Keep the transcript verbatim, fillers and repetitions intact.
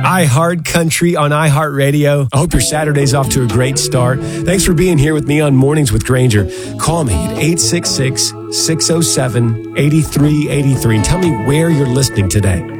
iHeart Country on iHeartRadio. I hope your Saturday's off to a great start. Thanks for being here with me on Mornings with Granger. Call me at eight six six, six oh seven, eight three eight three and tell me where you're listening today.